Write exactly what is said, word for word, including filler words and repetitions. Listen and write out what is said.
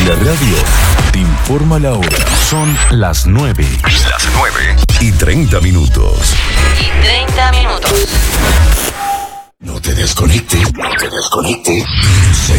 La radio te informa la hora. Son las nueve. Las nueve. Y treinta minutos. Y treinta minutos. No te desconectes. No te desconectes.